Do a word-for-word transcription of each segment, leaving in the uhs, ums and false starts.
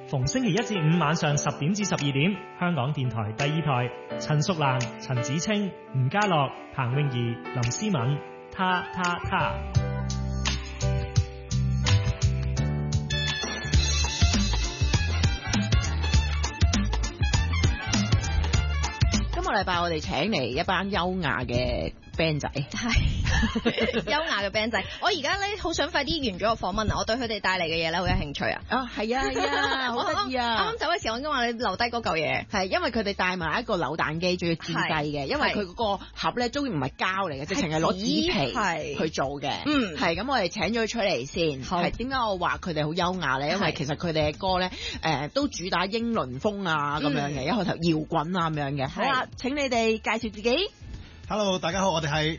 逢星期一至五晚上十點至十二點，香港電台第二台，陳淑蘭、陳子清、吳家樂、彭詠儀、林思敏，他他他。 今個禮拜我哋請嚟一班優雅嘅 band 仔， 係優雅嘅 band 仔。我而家咧好想快啲完咗個訪問啊！我對佢哋帶嚟嘅嘢咧好有興趣啊！ 啊，係啊係啊，好得意啊！ 啱啱走嘅時候，我已經話你留低嗰嚿嘢， 係因為佢哋帶埋一個扭蛋機，仲要自製嘅，因為佢嗰個盒咧，終於唔係膠嚟嘅，直情係攞紙皮去做嘅。嗯，係咁，我哋請咗佢出嚟先。係點解我話佢哋好優雅咧？因為其實佢哋嘅歌咧，誒都主打英倫風啊咁樣嘅，一開頭搖滾啊咁樣嘅。好啦，請你哋介紹自己。 Hello， 大家好，我哋係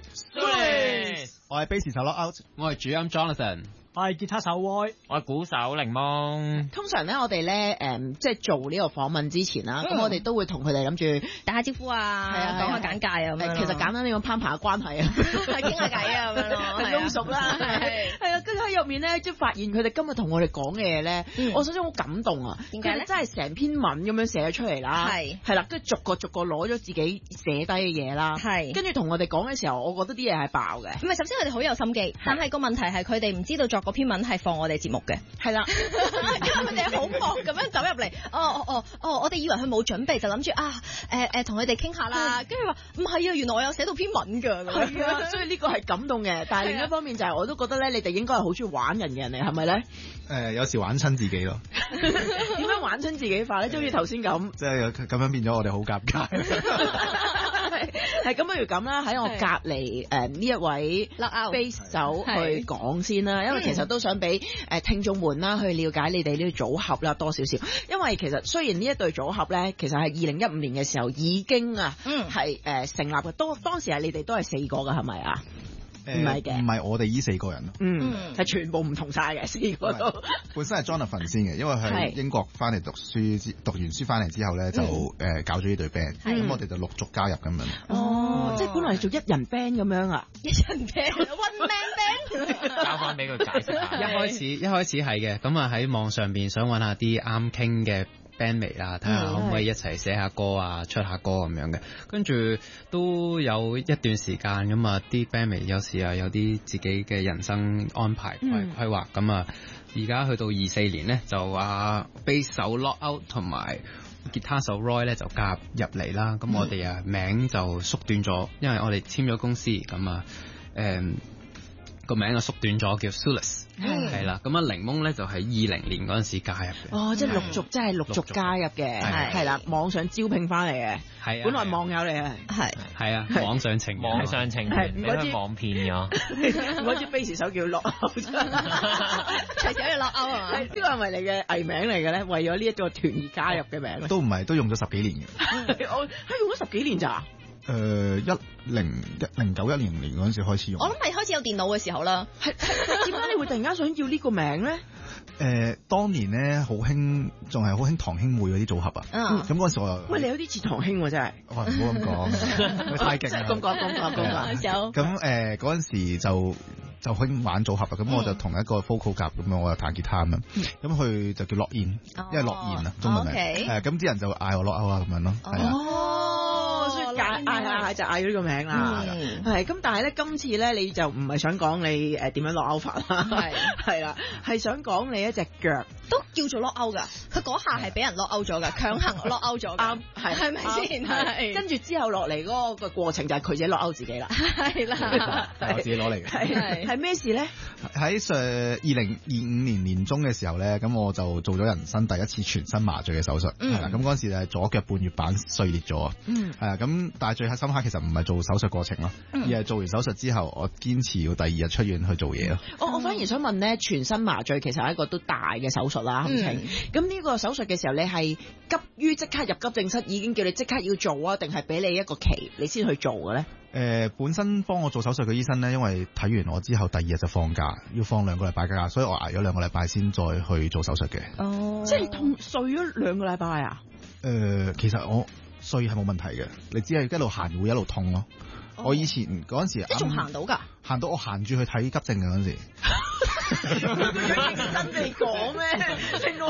Sulis， 我係 Bass 手 Lock Out， 我係主音 Jonathan， 我係吉他手 Roy， 我係鼓手檸檬。 通常咧，我哋咧誒，即係做呢個訪問之前啦，咁、嗯、我哋都會同佢哋諗住打下招呼啊，係啊，講下簡介啊咁樣。 其實簡單呢個攀爬嘅關係啊， 傾下偈啊咁樣咯， 係熟啦，係係啊，跟住喺入面咧，即係發現佢哋今日同我哋講嘅嘢咧，我首先好感動啊！點解咧？真係成篇文咁樣寫咗出嚟啦，係係啦，跟住逐個逐個攞咗自己寫低嘅嘢啦，係跟住同我哋講嘅時候，我覺得啲嘢係爆嘅。 唔係，首先佢哋好有心機，但係個問題係佢哋唔知道作嗰篇文係放我哋節目嘅，係啦，因為佢哋好惡咁樣走入嚟，哦哦哦哦，我哋以為佢冇準備，就諗住啊誒誒同佢哋傾下啦，跟住話唔係啊，原來我有寫到篇文㗎， 係啊，所以呢個係感動嘅。但係另一方面就係我都覺得咧，你哋應該係好中意玩人嘅人嚟，係咪咧？ 誒，有時玩親自己咯。 點樣玩親自己法咧？即好似頭先咁， 即係咁樣變咗我哋好尷尬。 係咁，不如咁啦，喺我隔離誒呢一位 bass 手去講先啦，因為其實都想俾誒聽眾們啦去了解你哋呢個組合啦多少少，因為其實雖然呢一對組合咧，其實係二零一五年嘅時候已經啊，係誒成立嘅，當當時係你哋都係四個㗎，係咪啊？唔係嘅， 唔係我哋依四個人咯， 嗯，係全部唔同晒嘅四個都。本身係 Jonathan 先嘅，因為喺英國翻嚟讀書，讀完書翻嚟之後咧就誒搞咗呢隊 band，咁我哋就陸續加入咁樣。 哦，即係本來係做一人 band 咁樣啊？ 一人 band，one man band。 交翻俾佢解釋下。 一開始一開始係嘅，咁啊喺網上邊想揾下啲啱傾嘅bandmate 啊，睇下可唔可以一齊寫下歌啊，出下歌咁樣嘅。跟住都有一段時間咁啊，啲 bandmate 有時啊有啲自己嘅人生安排規規劃咁啊。而家去到二四年咧，就啊 bass 手 Lock Out 同埋吉他手 Roy 咧就加入入嚟啦。咁我哋啊名就縮短咗，因為我哋簽咗公司咁啊誒。個名就縮短咗，叫 Sulis， 係啦。咁啊，檸檬咧就係二零年嗰陣時加入嘅。 哦，即係陸續，即係陸續加入嘅，係係啦，網上招聘翻嚟嘅。係啊，本來網友嚟嘅，係係啊，網上情網上情緣俾佢網騙咗。 嗰支 bass 手叫 Lock Out， 隨時可以 Lock Out 啊嘛。 呢個係咪你嘅藝名嚟嘅咧？為咗呢一個團而加入嘅名？ 都唔係，都用咗十幾年嘅。我係用咗十幾年咋？ 誒一零一零九一零年嗰陣時開始用， 我諗係開始有電腦嘅時候啦。係點解你會突然間想要呢個名咧？ 誒，當年咧好興，仲係好興堂兄妹嗰啲組合啊。嗯。咁嗰陣時我又喂，你有啲似堂兄喎，真係。 我唔好咁講，太勁啦。 咁講咁講咁講。 咁誒嗰陣時就就興玩組合啊，咁我就同一個 vocal 夾咁樣，我又彈吉他咁樣。咁佢就叫樂燕，因為樂燕啊，中文名。誒，咁啲人就嗌我 Lock Out 啊咁樣咯。 哦，所以嗌嗌嗌就嗌咗呢個名啦。係咁，但係咧今次咧你就唔係想講你誒點樣 Lock Out 法啦，係係啦，係想講你一隻腳都叫做 Lock Out 㗎。佢嗰下係俾人 Lock Out 咗㗎，強行 Lock Out 咗。啱係係咪先？係跟住之後落嚟嗰個過程就係佢自己 Lock Out 自己啦。係啦， 係我自己攞嚟嘅。 係係咩事咧？ 喺上二零二五年年中嘅時候咧，咁我就做咗人生第一次全身麻醉嘅手術，係啦。咁嗰陣時就係左腳半月板碎裂咗，係啊。咁但係最深刻其實唔係做手術過程咯，而係做完手術之後，我堅持要第二日出院去做嘢咯。 我我反而想問咧，全身麻醉其實係一個都大嘅手術啦，行程。咁呢個手術嘅時候，你係急於即刻入急症室，已經叫你即刻要做啊，定係俾你一個期你先去做嘅咧？ 誒、呃，本身幫我做手術嘅醫生咧，因為睇完我之後，第二日就放假，要放兩個禮拜假，所以我挨咗兩個禮拜先再去做手術嘅。哦， 即係痛睡咗兩個禮拜啊？ 誒、呃，其實我睡係冇問題嘅，你只係一路行會一路痛咯。哦、我以前嗰陣時， 即係仲行到㗎？ 行到我行住去睇急症嘅嗰陣時。 認真地講咩？令我忍唔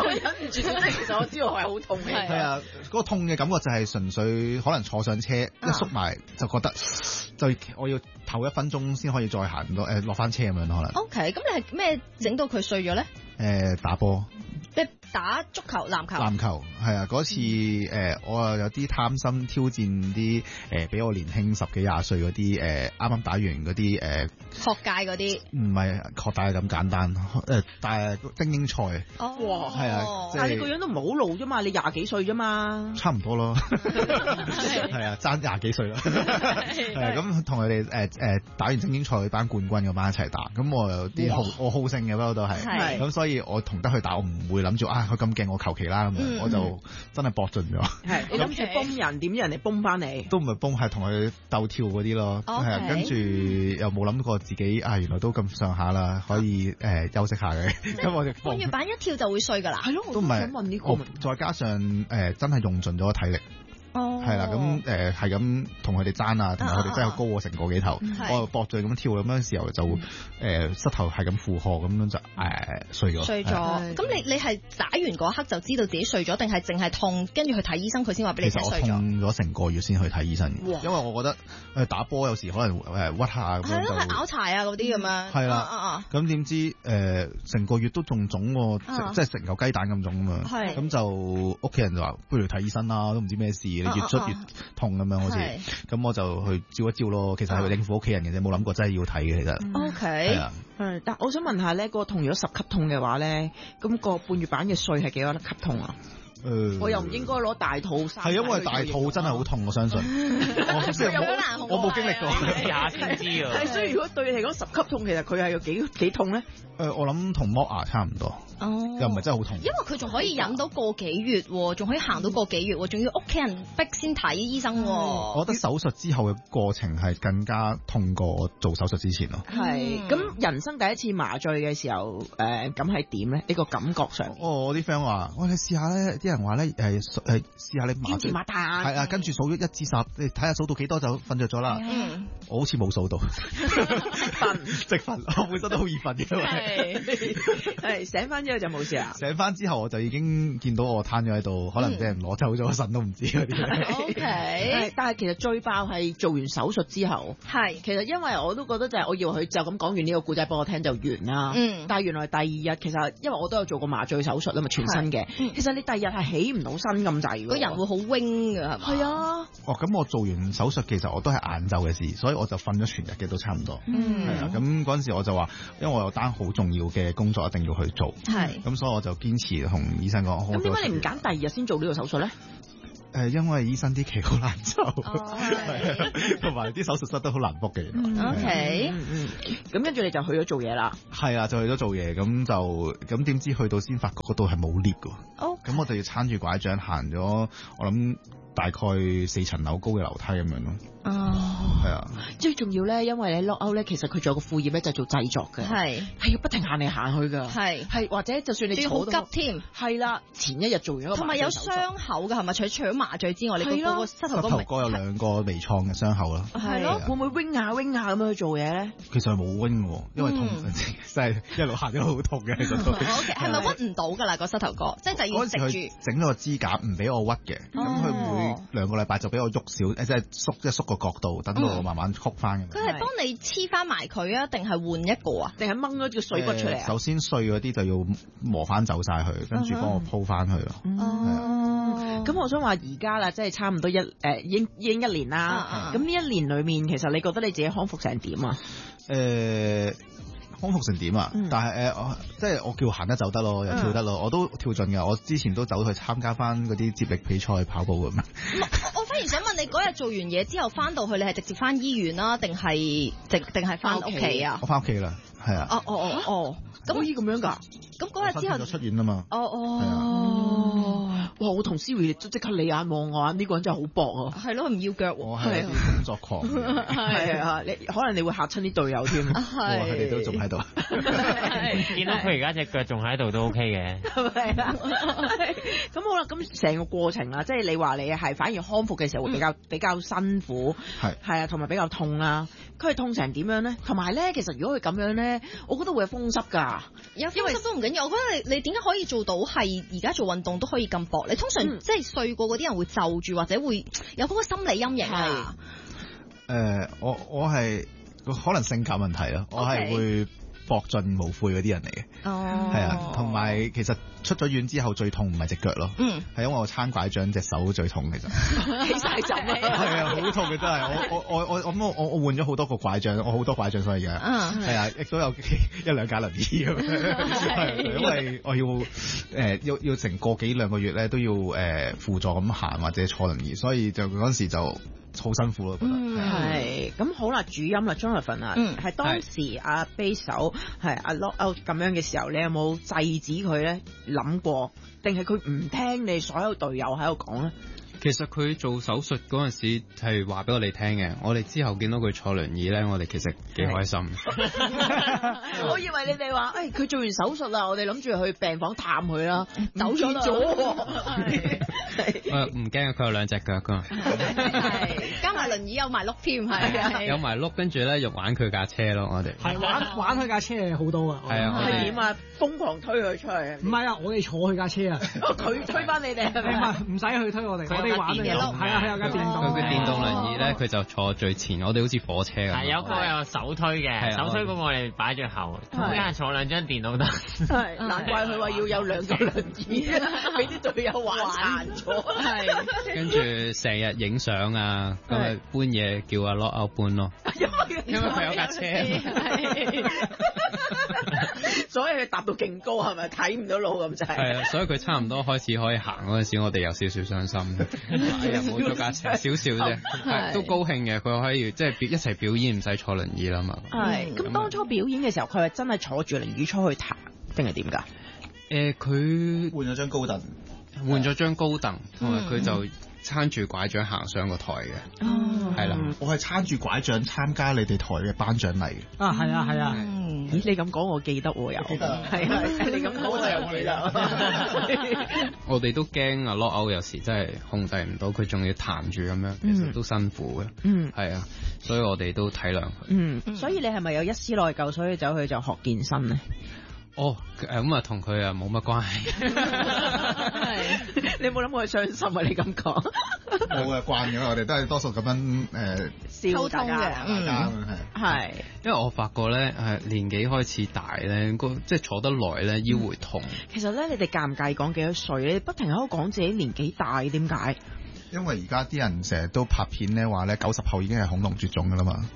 其實我知道係好痛嘅。 係啊，嗰個痛嘅感覺就係純粹可能坐上車一縮埋就覺得就我要唞一分鐘先可以再行到誒落翻車咁樣可能。 O K，咁你係咩整到佢碎咗咧？ 誒打波。 即係打足球、籃球。 籃球係啊，嗰次誒、呃、我啊有啲貪心挑戰啲誒比我年輕十幾廿歲嗰啲誒啱啱打完嗰啲誒學界嗰啲。唔係學界咁簡單誒，但係精英賽。 哦， 哇， 係啊， 但係你個樣都唔係好老啫嘛，你廿幾歲啫嘛。 差唔多咯，係啊，爭廿幾歲咯。係啊，咁同佢哋誒誒打完精英賽班冠軍嗰班一齊打，咁我有啲好我好勝嘅不過都係，咁所以我同得佢打，我唔會諗住啊佢咁勁，我求其啦咁樣，嗯、我就真係搏盡咗。 係你諗住崩人，點知人哋崩翻你？ 都唔係崩，係同佢鬥跳嗰啲咯。係啊，跟住又冇諗過自己啊，原來都咁上下啦，可以誒、呃、休息下嘅。咁我哋半月板一跳就會碎㗎啦。係咯， 都唔係。我再加上誒、呃、真係用盡咗體力。 哦， 係啦，咁誒係咁同佢哋爭啊，同埋佢哋真係高我成個幾頭，我又搏住咁跳咁樣時候就誒、呃、膝頭係咁負荷咁樣就誒、呃、碎咗。 碎咗，咁你你係打完嗰刻就知道自己碎咗，定係淨係痛跟住去睇醫生佢先話俾你聽碎咗？ 其實我痛咗成個月先去睇醫生，因為我覺得誒打波有時可能誒屈下咁樣就係拗柴啊嗰啲咁樣。 係啦，咁點知誒成個月都仲腫喎，即係成嚿雞蛋咁腫啊嘛。係，咁就屋企人就話不如睇醫生啦，都唔知咩事。越出越痛咁樣好似，咁我就去照一照咯。其實係應付屋企人嘅啫，冇諗過真係要睇嘅其實。 O K， 係啊，係。但我想問下咧，個痛如果十級痛嘅話咧，咁個半月板嘅碎係幾多級痛啊？ 誒， 我又唔應該攞大肚。 係因為大肚真係好痛，我相信。我即係我我冇經歷過， 試下先知啊。 係，所以如果對你嚟講十級痛，其實佢係有幾幾痛咧？ 誒，我諗同剝牙差唔多。哦，又唔係真係好痛。 因為佢仲可以忍到個幾月，仲可以行到個幾月，仲要屋企人逼先睇醫生。 我覺得手術之後嘅過程係更加痛過做手術之前咯。 係，咁人生第一次麻醉嘅時候，誒，咁係點咧？呢個感覺上。哦， 我啲 friend 話，喂，你試下咧，啲人話咧，誒誒，試下你麻醉。 堅持擘大眼。 係啊，跟住數咗一至十，你睇下數到幾多就瞓着咗啦。嗯。我好似冇數到。 瞓， 直瞓，我本身都好易瞓嘅。 係。係醒翻之後就冇事啦。 醒翻之後我就已經見到我攤咗喺度，可能俾人攞走咗腎都唔知嗰啲。 O K，但係其實最爆係做完手術之後，係其實因為我都覺得就係我以為佢就咁講完呢個故仔俾我聽就完啦。嗯，但係原來第二日其實因為我都有做過麻醉手術啦嘛，全身嘅。其實你第二日係起唔到身咁滯，個人會好 wing 㗎係嘛？係啊。 哦，咁我做完手術其實我都係晏晝嘅事，所以我就瞓咗全日嘅都差唔多。嗯，係啊。咁嗰陣時我就話，因為我有單好重要嘅工作一定要去做。係。咁所以我就堅持同醫生講。 咁點解你唔揀第二日先做呢個手術咧？ 誒，因為醫生啲期好難抽，同埋啲手術室都好難 book 嘅。 O K，嗯，咁跟住你就去咗做嘢啦。 係啊，就去咗做嘢，咁就咁點知去到先發覺嗰度係冇 lift 㗎。哦。咁我就要撐住拐杖行咗，我諗大概四層樓高嘅樓梯咁樣咯。哦，係啊， 最重要咧，因為你 lock out 咧，其實佢仲有個副業咧，就做製作嘅，係係要不停行嚟行去噶，係係或者就算你坐到好急添，係啦，前一日做完一個，同埋有傷口噶，係咪？除咗除咗麻醉之外，你個個膝頭哥膝頭哥有兩個微創嘅傷口啦， 係咯，會唔會 wing 下 wing 下咁樣去做嘢咧？ 其實係冇 wing 嘅，因為痛，真係一路行咗好痛嘅，其實都。 O K，係咪屈唔到噶啦個膝頭哥？即係就要食住。 整咗個支架唔俾我屈嘅，咁佢每兩個禮拜就俾我喐少，誒即係縮一縮個角度，等到我慢慢曲翻嘅。 佢係幫你黐翻埋佢啊，定係換一個啊？ 定係掹咗個碎骨出嚟啊？ 首先碎嗰啲就要磨翻走晒佢，跟住幫我鋪翻佢咯。哦， 咁我想話而家啦，即係差唔多一誒已經已經一年啦。咁呢一年裏面，其實你覺得你自己康復成點啊？ 誒。康復成點啊？嗯、但係誒、呃，即係我叫行得走得咯，又跳得咯，嗯、我都跳盡㗎。我之前都走去參加翻嗰啲接力比賽跑步咁。 我反而想問你，嗰日做完嘢之後翻到去，你係直接翻醫院啦，定係直定係翻屋企啊？ 我翻屋企啦，係啊。 哦哦哦哦，咁可以咁樣㗎？ 咁嗰日之後就出院啦嘛。 哦哦。 哇！我同 Siri 即刻你眼望我眼，呢、這個人真係好搏啊！ 係咯，唔要腳喎。 我係工作狂。 係啊，你可能你會嚇親啲隊友添。 係，佢哋都仲喺度。 見到佢而家隻腳仲喺度都 OK 嘅。 係啊。咁好啦，咁成個過程啦，即係你話你係反而康復嘅時候會比較、嗯、比較辛苦，係係啊，同埋比較痛啦。佢係痛成點樣咧？同埋咧，其實如果佢咁樣咧，我覺得會有風濕㗎。有風濕都唔緊要，我覺得你你點解可以做到係而家做運動都可以咁薄？你通常、嗯、即係睡過嗰啲人會就住或者會有嗰個心理陰影啊。 誒、呃，我我係可能性格問題咯，我係會搏盡無悔嗰啲人嚟嘅。哦，係啊，同埋其實出咗院之後最痛唔係隻腳咯，嗯，係因為我撐拐杖隻手最痛其實。起曬枕啊！係啊，好痛嘅真係，我我我我我我我換咗好多個拐杖，我好多拐杖所以嘅，係啊，亦都有一兩架輪椅咁樣，因為我要誒、呃、要要成個幾兩個月咧都要誒、呃、輔助咁行或者坐輪椅，所以就嗰陣時就。好辛苦咯，覺得係咁好啦。主音啦 Jonathan 啊，係當時阿 Bass 手係阿 Lockout 咁樣嘅時候，你有冇制止佢咧？諗過定係佢唔聽你所有隊友喺度講咧？ 其實佢做手術嗰陣時係話俾我哋聽嘅，我哋之後見到佢坐輪椅咧，我哋其實幾開心。 我以為你哋話，誒、哎、佢做完手術啦，我哋諗住去病房探佢啦，走咗咗。 誒唔驚啊，佢有兩隻腳噶， 加埋輪椅有埋碌添，係啊， 有埋碌，跟住咧又玩佢架車咯，我哋係玩玩佢架車係好多啊， 係啊， 係點啊？瘋狂推佢出去？ 唔係啊，我哋坐佢架車啊， 佢推翻你哋係咪？ 唔使去推我哋，我哋玩嘅係啊係啊架電動， 佢嘅電動輪椅咧，佢就坐最前，我哋好似火車咁。 係有個有手推嘅，手推嗰個我哋擺住後，中間坐兩張電腦凳。 係，難怪佢話要有兩個輪椅，俾啲隊友玩殘咗。係。 跟住成日影相啊，咁啊搬嘢叫阿 Lockout 搬咯，因為佢有架車， 所以佢搭到勁高係咪睇唔到路咁滯？ 係啊，所以佢差唔多開始可以行嗰陣時，我哋有少少傷心，冇咗架車，少少啫，都高興嘅。佢可以即係一齊表演，唔使坐輪椅啦嘛。 係，咁當初表演嘅時候，佢係真係坐住輪椅出去彈定係點㗎？ 誒，佢換咗張高凳。 換咗張高凳，同埋佢就撐住拐杖行上個台嘅。哦，係啦， 我係撐住拐杖參加你哋台嘅頒獎禮嘅。 啊，係啊，係啊。 咦，你咁講我記得喎，又記得，係啊，你咁講我又記得。 我哋都驚啊 Lockout 有時真係控制唔到，佢仲要彈住咁樣，其實都辛苦嘅。嗯，係啊，所以我哋都體諒佢。 嗯，所以你係咪有一絲內疚，所以走去就學健身咧？ 哦，咁啊，同佢啊冇乜關係。 你有冇諗過佢傷心啊？你咁講， 冇啊，慣咗，我哋都係多數咁樣誒溝通嘅，嗯，係。 因為我發覺咧，係年紀開始大咧，個即係坐得耐咧，腰會痛。 其實咧，你哋介唔介意講幾多歲？你不停喺度講自己年紀大，點解？ 因為而家啲人成日都拍片咧，話咧九十後已經係恐龍絕種噶啦嘛。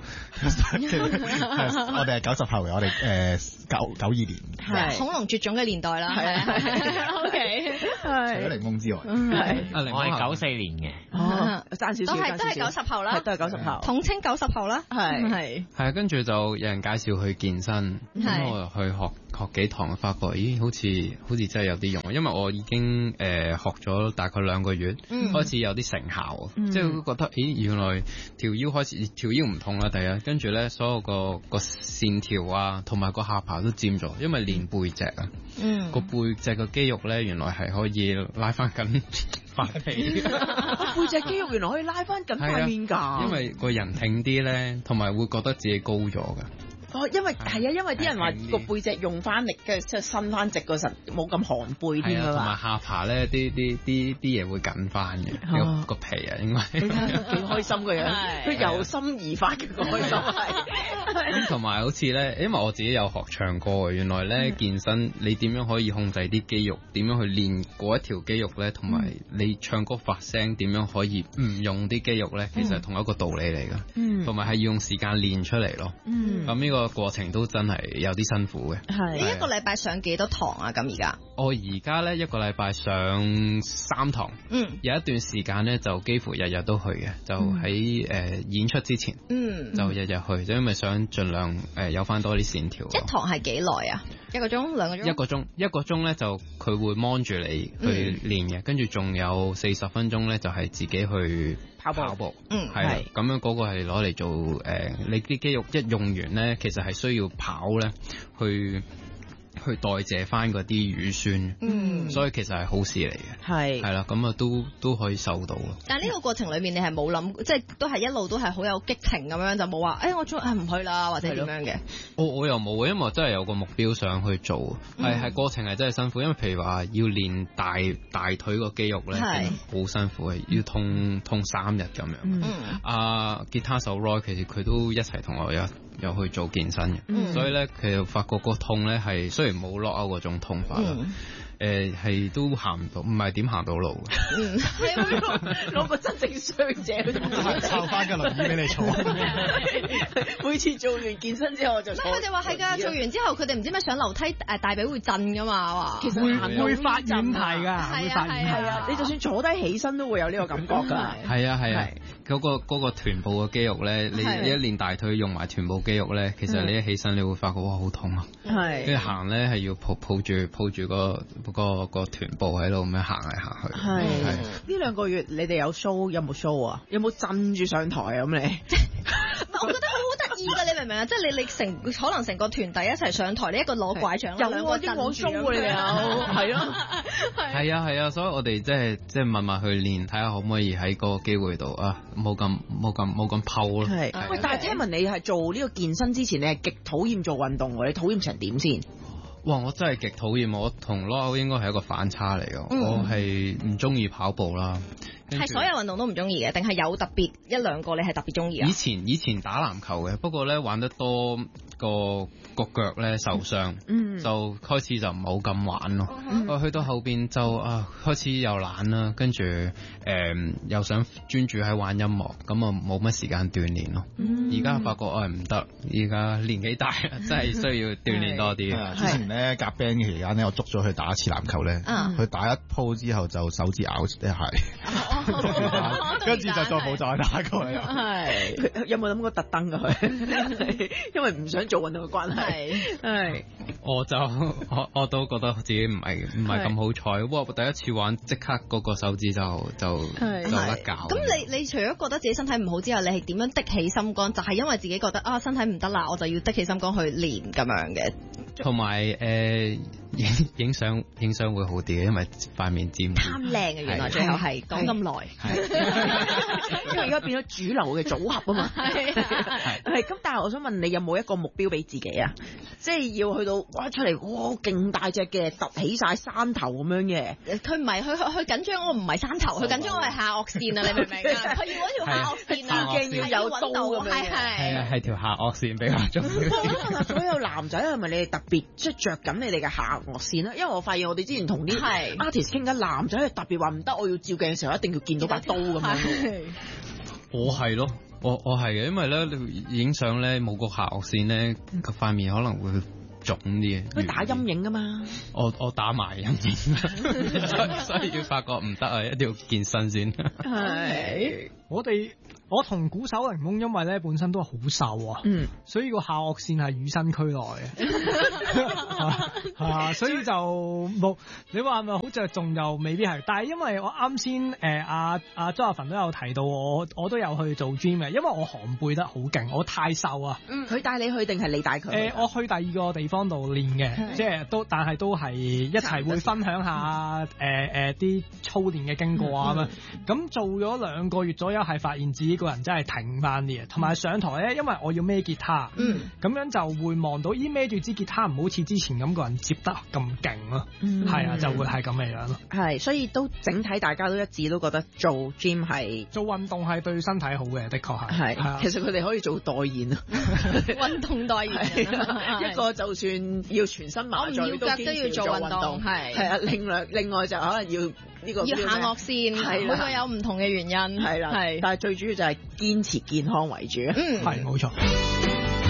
我哋係九十後嘅，我哋誒九九二年係恐龍絕種嘅年代啦。係啊，O K， 除咗檸檬之外， 係我係九四年嘅。 哦，爭少少， 都係都係九十後啦， 都係九十後， 統稱九十後啦。係係係啊，跟住就有人介紹去健身，咁我又去學學幾堂，發覺咦，好似好似真係有啲用，因為我已經誒學咗大概兩個月，開始有啲成效，即係覺得咦，原來條腰開始條腰唔痛啦，第一，跟住咧所有個個線條啊，同埋個下巴都尖咗，因為練背脊啊，個、嗯、背脊個肌肉咧原來係可以拉翻緊塊皮， 背脊肌肉原來可以拉翻緊塊面㗎， 因為個人挺啲咧，同埋會覺得自己高咗㗎。 哦，因為係啊，因為啲人話個背脊用翻力嘅，即係伸翻直嗰陣冇咁寒背添㗎嘛。同埋下巴咧，啲啲啲啲嘢會緊翻嘅，個個皮啊，應該幾開心嘅樣，佢由心而發嘅個開心係。 同埋好似咧，因為我自己有學唱歌嘅，原來咧健身你點樣可以控制啲肌肉，點樣去練嗰一條肌肉咧，同埋你唱歌發聲點樣可以唔用啲肌肉咧，其實係同一個道理嚟㗎。嗯，同埋係要用時間練出嚟咯。嗯，咁呢個。個過程都真係有啲辛苦嘅。 係你一個禮拜上幾多堂啊？咁而家我而家咧一個禮拜上三堂。嗯，有一段時間咧就幾乎日日都去嘅，就喺誒、嗯呃、演出之前，嗯，就日日去，就因為想盡量誒、呃、有翻多啲線條。 一堂係幾耐啊？ 一個鐘兩個鐘？ 一個鐘一個鐘咧就佢會 mon 住你去練嘅，跟住仲有四十分鐘咧就係自己去跑步。跑步嗯，係啦，咁樣嗰個係攞嚟做誒、呃，你啲肌肉一用完咧，其實係需要跑咧去。去代謝翻嗰啲乳酸，嗯，所以其實係好事嚟嘅，係係啦，咁啊都都可以瘦到。 但係呢個過程裏面，你係冇諗，即係都係一路都係好有激情咁樣，就冇話，誒、哎、我中係唔去啦，或者點樣嘅。 我我又冇，因為我真係有個目標想去做，係係、嗯、過程係真係辛苦，因為譬如話要練大大腿個肌肉咧，好辛苦嘅，要痛痛三日咁樣。嗯，啊吉他手 Roy 其實佢都一齊同我有有去做健身嘅，嗯、所以咧其實發覺個痛咧係雖然冇 lock out 嗰種痛法啦。嗯誒係、呃、都行唔到，唔係點行到路嘅。嗯， 攞個真正傷者湊翻個輪椅俾你坐。 每次做完健身之後我就坐。 佢哋話係㗎，做完之後佢哋唔知咩上樓梯誒大髀會震㗎嘛，話其實會會發問題㗎，會發問題係啊，你就算坐低起身都會有呢個感覺㗎。 係啊係啊，嗰個嗰個臀部嘅肌肉咧，你你一練大腿用埋臀部肌肉咧，其實你一起身你會發覺哇好痛啊。係。跟住行咧係要抱抱住抱住個。個個臀部喺度咁樣行嚟行去，係呢兩個月你哋有 show 有冇 show 啊？有冇震住上台啊？咁你？ 我覺得好好得意㗎，你明唔明啊？即係你你成可能成個團隊一齊上台，你一個攞拐杖， 有兩個震住，你哋有係咯， 係啊係啊，所以我哋即係即係慢慢去練，睇下可唔可以喺嗰個機會度啊，冇咁冇咁冇咁拋咯。係喂，但係聽聞你係做呢個健身之前，你係極討厭做運動喎，你討厭成點先？ 哇！我真係極討厭，我同 Lo 應該係一個反差嚟嘅，嗯、我係唔中意跑步啦。 係所有運動都唔中意嘅，定係有特別一兩個你係特別中意啊？ 以前以前打籃球嘅，不過咧玩得多個個腳咧受傷，嗯、就開始就唔好咁玩咯。我、嗯、去到後邊就啊開始又懶啦，跟住誒又想專注喺玩音樂，咁啊冇乜時間鍛鍊咯。而家、嗯、發覺誒唔得，而家年紀大啦，真係需要鍛鍊多啲。 嗯、之前咧夾 band 嘅期間咧，我捉咗佢打一次籃球咧，佢、嗯、打一鋪之後就手指咬一下。跟住就再冇再打過啦。 係有冇諗過特登㗎佢？因為唔想做運動嘅關係。係我就我我都覺得自己唔係唔係咁好彩。不過第一次玩即刻嗰個手指就就就甩骹。 咁你你除咗覺得自己身體唔好之後，你係點樣的起心肝？就係、是、因為自己覺得啊身體唔得啦，我就要的起心肝去練咁樣嘅。 同埋誒影影相影相會好啲嘅，因為塊面尖。 貪靚嘅原來最後係講咁耐。 因為而家變咗主流嘅組合啊嘛，係係咁，但係我想問你有冇一個目標俾自己啊？即係要去到哇出嚟哇勁大隻嘅，凸起晒山頭咁樣嘅。 佢唔係，佢佢緊張我唔係山頭，佢緊張我係下顎線啊！你明唔明啊？佢要嗰條下顎線啊， 鏡要有刀咁樣。 係係啊，係條下顎線比較重要。 所有男仔係咪你哋特別即係着緊你哋嘅下顎線咧？因為我發現我哋之前同啲 artist 傾緊，男仔係特別話唔得，我要照鏡嘅時候一定要見到把刀咁樣。 我係咯，我我係嘅，因為咧你影相咧冇個下顎線咧，個塊面可能會腫啲嘅。 佢打陰影噶嘛？ 我我打埋陰影，所以要發覺唔得啊，一定要健身先。 係我哋。我同鼓手檸檬因為咧本身都好瘦啊，嗯，所以個下顎線係與生俱來嘅，係啊，所以就冇你話係咪好着重又未必係，但係因為我啱先誒阿阿 Jonathan 都有提到我我都有去做 gym 嘅，因為我寒背得好勁，我太瘦啊， 嗯，佢帶你去定係你帶佢？誒、 呃，我去第二個地方度練嘅，是即係都但係都係一齊會分享下誒誒啲操練嘅經過啊咁樣，咁、嗯、做咗兩個月左右係發現自己個人真係停翻啲嘅，同埋上台咧，因為我要孭吉他，嗯，咁樣就會望到咦孭住支吉他唔好似之前咁個人接得咁勁咯，嗯，係啊，就會係咁嘅樣咯， 係，所以都整體大家都一致都覺得做 gym 係做運動係對身體好嘅，的確係， 係，其實佢哋可以做代言啊， 運動代言， 一個就算要全身麻醉都堅持做運動，係，係啊，另外另外就可能要呢個要下顎線，係，每個有唔同嘅原因， 係啦，係，但係最主要就係堅持健康為主， 嗯，係冇錯。